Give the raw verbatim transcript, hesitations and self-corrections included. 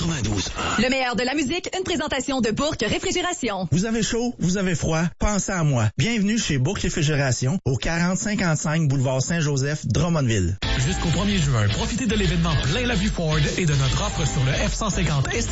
quatre-vingt-douze. Le meilleur de la musique, une présentation de Bourque Réfrigération. Vous avez chaud, vous avez froid, pensez à moi. Bienvenue chez Bourque Réfrigération, au quarante cinquante-cinq boulevard Saint-Joseph, Drummondville. Jusqu'au premier juin, profitez de l'événement Plein la vue Ford et de notre offre sur le F cent cinquante S